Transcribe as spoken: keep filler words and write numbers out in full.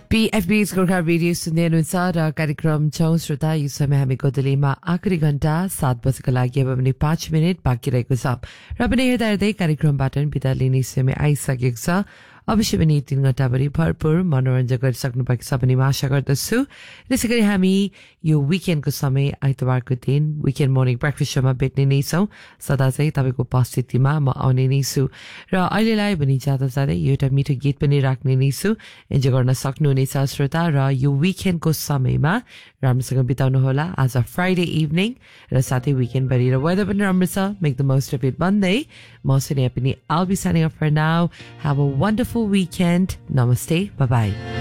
पीएफबी's Gorkha radio सुन्दै हुनुहुन्छ र कार्यक्रम छौं श्रोता यो समय हामीको दिल्लीमा आखिरी घण्टा सात बजेको लागि अब पनि पाँच मिनट बाँकी रहेको छ र पनि हेर्दा हेर्दै कार्यक्रमबाट बिदा लिने समय आइसकेको छ अवश्य पनि तीन घण्टाभरि भरपूर मनोरञ्जन गरिसक्नु भएको छ भन्ने आशा गर्दछु त्यसै गरी हामी यो विकेन्डको समय आइतबारको दिन विकेन्ड मर्निङ ब्रेकफास्ट शोमा भेट्ने नै छौं सदा चाहिँ तपाईको उपस्थितिमा म आउने नै छु र अहिलेलाई पनि जाँदा जाँदै एउटा मिठो गीत पनि राख्ने नै छु इन्जोय गर्न सक्नुहुनेछ श्रोता र यो विकेन्डको समयमा राम्रोसँग बिताउनु होला आज फ्राइडे इभिनिङ र साथै विकेन्ड भरि र वेदर पनि राम्रो छ make the most of it भन्दै म सुनिया पनि I'll be signing off for now. Have a wonderful weekend. Namaste. Bye-bye.